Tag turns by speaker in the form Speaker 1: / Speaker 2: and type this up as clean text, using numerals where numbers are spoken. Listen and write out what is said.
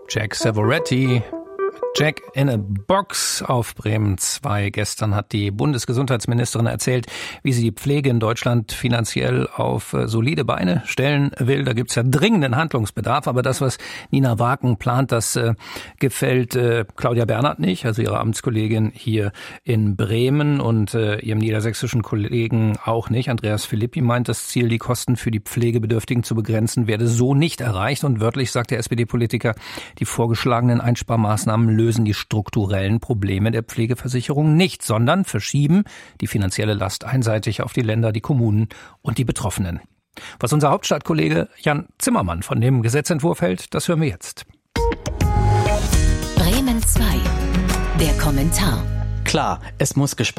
Speaker 1: Jack Savoretti, Jack in a Box auf Bremen 2. Gestern hat die Bundesgesundheitsministerin erzählt, wie sie die Pflege in Deutschland finanziell auf solide Beine stellen will. Da gibt's ja dringenden Handlungsbedarf. Aber das, was Nina Waken plant, das gefällt Claudia Bernhardt nicht, also ihrer Amtskollegin hier in Bremen, und ihrem niedersächsischen Kollegen auch nicht. Andreas Philippi meint, das Ziel, die Kosten für die Pflegebedürftigen zu begrenzen, werde so nicht erreicht. Und wörtlich sagt der SPD-Politiker, die vorgeschlagenen Einsparmaßnahmen lösen die strukturellen Probleme der Pflegeversicherung nicht, sondern verschieben die finanzielle Last einseitig auf die Länder, die Kommunen und die Betroffenen. Was unser Hauptstadtkollege Jan Zimmermann von dem Gesetzentwurf hält, das hören wir jetzt.
Speaker 2: Bremen 2. Der Kommentar.
Speaker 3: Klar, es muss gespart